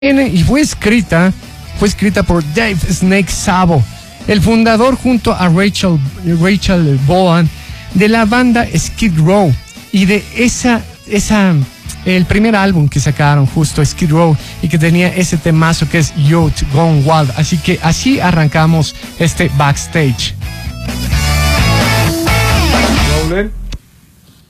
Y fue escrita por Dave Snake Sabo, el fundador junto a Rachel Bolan de la banda Skid Row, y de el primer álbum que sacaron, justo Skid Row, y que tenía ese temazo que es Youth Gone Wild. Así que así arrancamos este Backstage. Rolling.